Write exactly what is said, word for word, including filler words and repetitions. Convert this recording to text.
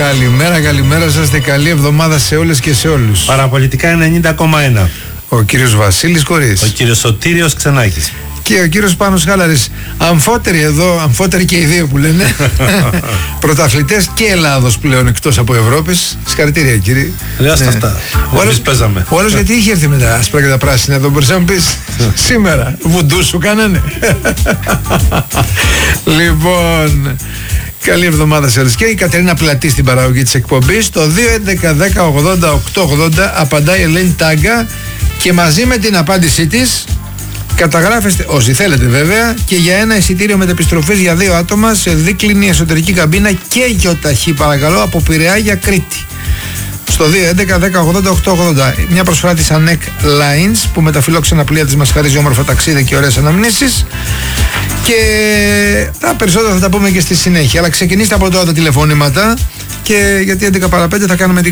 Καλημέρα, καλημέρα σας και καλή εβδομάδα σε όλες και σε όλους. Παραπολιτικά ενενήντα κόμμα ένα. Ο κύριος Βασίλης Κορής. Ο κύριος Σωτήριος Ξενάκης. Και ο κύριος Πάνος Χάλαρης. Αμφότεροι εδώ, αμφότεροι και οι δύο που λένε. Πρωταθλητές και Ελλάδος πλέον εκτός από Ευρώπης. Συγχαρητήρια κύριε. Λέω ναι. Αυτά. Εμείς παίζαμε. Ο άλλος γιατί είχε έρθει με τα άσπρα και τα πράσινα εδώ, μπορείς να μου πεις. Σήμερα. Βουντού σου κάνανε. Λοιπόν. Καλή εβδομάδα σε όλους. Και η Κατερίνα Πλατή στην παραγωγή της εκπομπής. Το δύο έντεκα δέκα ογδόντα οκτώ ογδόντα απαντάει η Ελένη Τάγκα και μαζί με την απάντησή της καταγράφεστε, όσοι θέλετε βέβαια, και για ένα εισιτήριο μετεπιστροφής για δύο άτομα σε δίκλινη εσωτερική καμπίνα και γιοταχή παρακαλώ από Πειραιά για Κρήτη. Στο δύο έντεκα δέκα ογδόντα οκτώ ογδόντα. Μια προσφορά της Ανέκ Lines που με τα φιλόξενα πλοία της μας χαρίζει όμορφα ταξίδια και ωραίες αναμνήσεις. Και τα περισσότερα θα τα πούμε και στη συνέχεια. Αλλά ξεκινήστε από τώρα τα τηλεφωνήματα και γιατί έντεκα παρά πέντε θα κάνουμε την